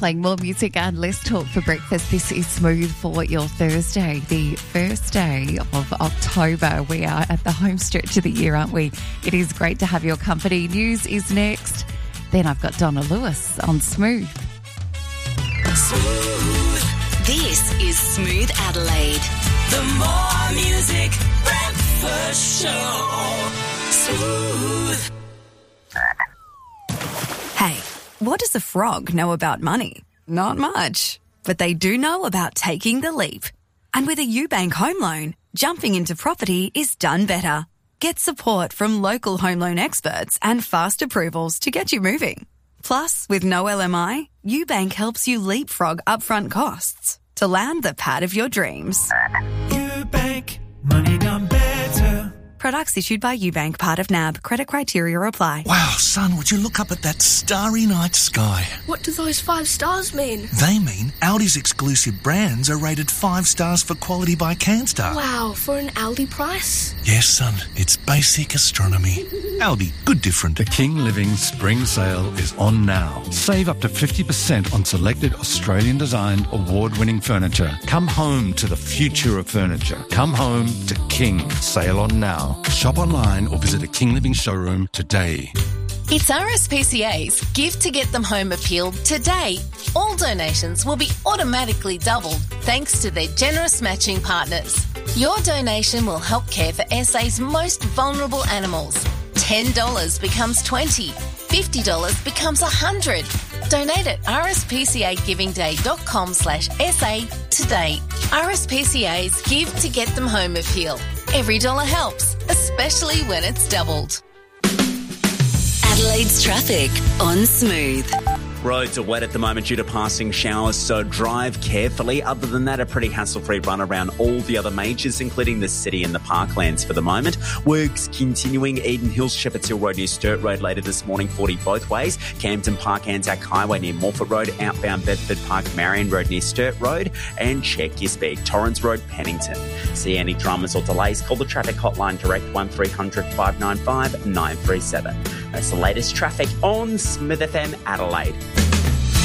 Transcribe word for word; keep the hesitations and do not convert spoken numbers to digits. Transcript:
playing more music and less talk for breakfast. This is Smooth for your Thursday, the first day of October. We are at the home stretch of the year, aren't we? It is great to have your company. News is next. Then I've got Donna Lewis on Smooth. Smooth. This is Smooth Adelaide. The More Music Breakfast Show. Smooth. Hey, what does a frog know about money? Not much. But they do know about taking the leap. And with a UBank home loan, jumping into property is done better. Get support from local home loan experts and fast approvals to get you moving. Plus, with no L M I, UBank helps you leapfrog upfront costs to land the pad of your dreams. UBank, money done better. Products issued by UBank, part of N A B. Credit criteria apply. Wow, son, would you look up at that starry night sky? What do those five stars mean? They mean Aldi's exclusive brands are rated five stars for quality by CanStar. Wow, for an Aldi price? Yes, son, it's basic astronomy. Aldi, good different. The King Living Spring Sale is on now. Save up to fifty percent on selected Australian-designed, award-winning furniture. Come home to the future of furniture. Come home to King. Sale on now. Shop online or visit a King Living showroom today. It's R S P C A's Give to Get Them Home appeal today. All donations will be automatically doubled thanks to their generous matching partners. Your donation will help care for S A's most vulnerable animals. ten dollars becomes twenty dollars, fifty dollars becomes one hundred dollars. Donate at rspcagivingday.com slash SA today. R S P C A's Give to Get Them Home appeal. Every dollar helps, especially when it's doubled. Adelaide's traffic on Smooth. Roads are wet at the moment due to passing showers, so drive carefully. Other than that, a pretty hassle-free run around all the other majors, including the city and the parklands for the moment. Works continuing. Eden Hills, Shepherds Hill Road near Sturt Road later this morning, forty both ways. Campton Park, Anzac Highway near Morford Road. Outbound Bedford Park, Marion Road near Sturt Road. And check your speed. Torrens Road, Pennington. See any dramas or delays? Call the traffic hotline direct one three hundred, five nine five, nine three seven. That's the latest traffic on Smooth F M Adelaide.